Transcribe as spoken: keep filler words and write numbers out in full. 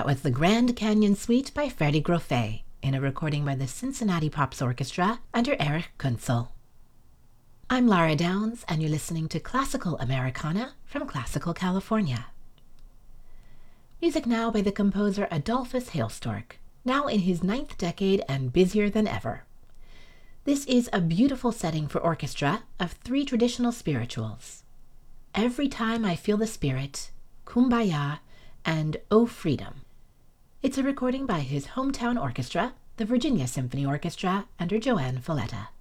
was the Grand Canyon Suite by Freddie Groffet, in a recording by the Cincinnati Pops Orchestra under Erich Kunzel. I'm Lara Downs, and you're listening to Classical Americana from Classical California. Music now by the composer Adolphus Hailstork, now in his ninth decade and busier than ever. This is a beautiful setting for orchestra of three traditional spirituals: Every Time I Feel the Spirit, Kumbaya, and O Freedom. It's a recording by his hometown orchestra, the Virginia Symphony Orchestra, under Joanne Folletta.